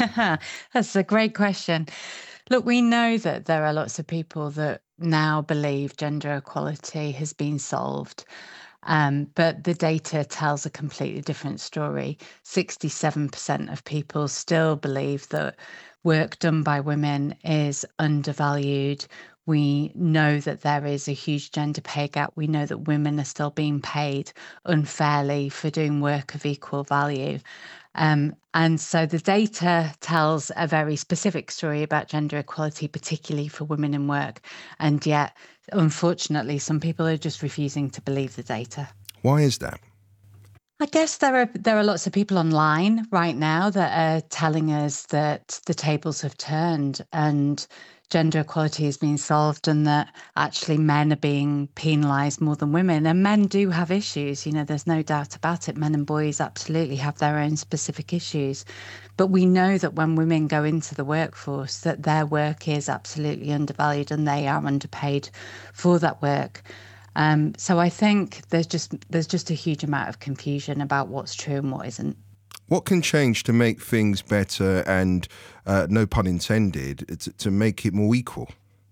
That's a great question. Look, we know that there are lots of people that now believe gender equality has been solved. But the data tells a completely different story. 67% of people still believe that work done by women is undervalued. We know that there is a huge gender pay gap. We know that women are still being paid unfairly for doing work of equal value. And so the data tells a very specific story about gender equality, particularly for women in work. And yet, unfortunately, some people are just refusing to believe the data. Why is that? I guess there are lots of people online right now that are telling us that the tables have turned and gender equality is being solved and that actually men are being penalised more than women. And men do have issues, there's no doubt about it. Men and boys absolutely have their own specific issues. But we know that when women go into the workforce, that their work is absolutely undervalued and they are underpaid for that work. So I think there's just a huge amount of confusion about what's true and what isn't. What can change to make things better and, no pun intended, to make it more equal?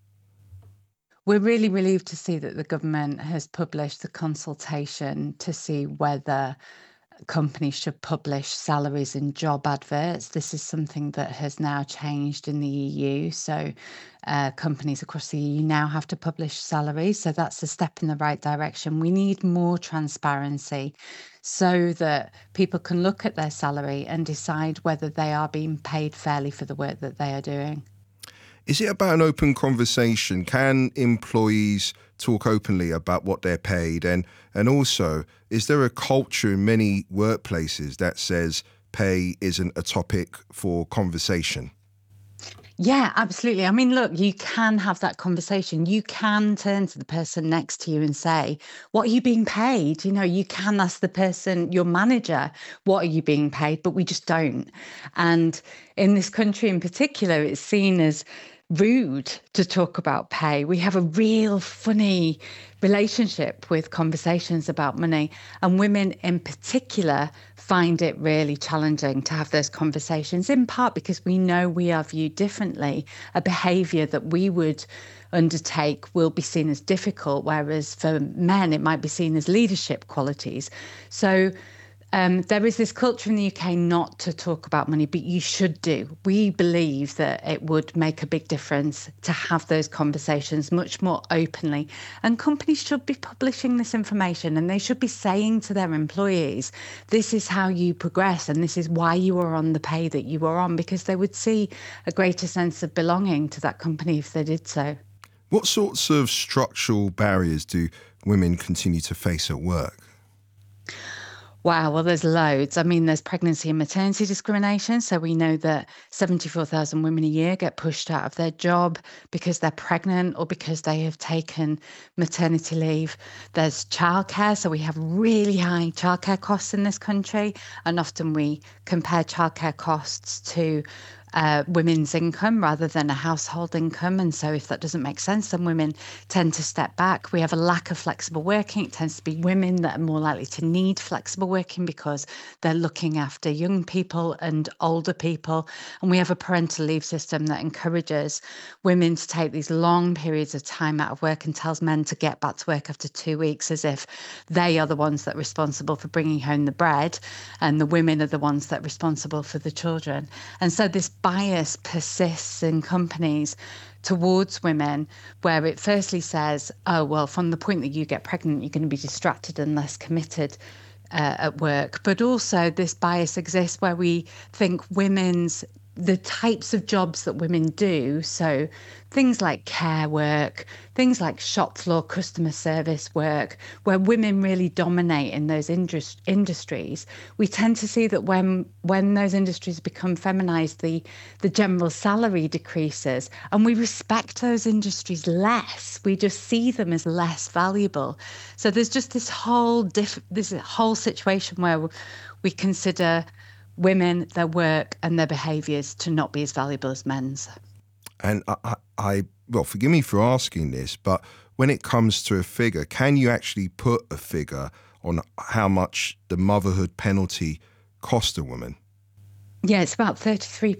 We're really relieved to see that the government has published the consultation to see whether companies should publish salaries in job adverts. This is something that has now changed in the EU. So companies across the EU now have to publish salaries. So that's a step in the right direction. We need more transparency so that people can look at their salary and decide whether they are being paid fairly for the work that they are doing. Is it about an open conversation? Can employees talk openly about what they're paid? And also, is there a culture in many workplaces that says pay isn't a topic for conversation? Yeah, absolutely. I mean, look, you can have that conversation. You can turn to the person next to you and say, what are you being paid? You can ask the person, your manager, what are you being paid? But we just don't. And in this country in particular, it's seen as rude to talk about pay. We have a real funny relationship with conversations about money, and women in particular find it really challenging to have those conversations, in part because we know we are viewed differently. A behaviour that we would undertake will be seen as difficult, whereas for men it might be seen as leadership qualities. So there is this culture in the UK not to talk about money, but you should do. We believe that it would make a big difference to have those conversations much more openly. And companies should be publishing this information, and they should be saying to their employees, this is how you progress and this is why you are on the pay that you are on, because they would see a greater sense of belonging to that company if they did so. What sorts of structural barriers do women continue to face at work? Wow, well, there's loads. I mean, there's pregnancy and maternity discrimination. So we know that 74,000 women a year get pushed out of their job because they're pregnant or because they have taken maternity leave. There's childcare. So we have really high childcare costs in this country. And often we compare childcare costs to women's income rather than a household income. And so if that doesn't make sense, then women tend to step back. We have a lack of flexible working. It tends to be women that are more likely to need flexible working because they're looking after young people and older people. And we have a parental leave system that encourages women to take these long periods of time out of work and tells men to get back to work after 2 weeks, as if they are the ones that are responsible for bringing home the bread and the women are the ones that are responsible for the children. And so this bias persists in companies towards women, where it firstly says, oh, well, from the point that you get pregnant, you're going to be distracted and less committed at work. But also this bias exists where we think the types of jobs that women do, so things like care work, things like shop floor customer service work, where women really dominate in those industries, we tend to see that when those industries become feminized, the general salary decreases, and we respect those industries less. We just see them as less valuable. So there's just this whole situation where we consider women, their work and their behaviours to not be as valuable as men's. And well, forgive me for asking this, but when it comes to a figure, can you actually put a figure on how much the motherhood penalty cost a woman? Yeah, it's about 33%